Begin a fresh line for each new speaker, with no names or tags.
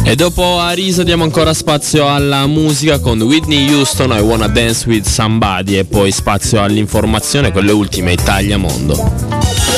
E dopo Arisa diamo ancora spazio alla musica con Whitney Houston, I Wanna Dance With Somebody, e poi spazio all'informazione con le ultime Italia Mondo.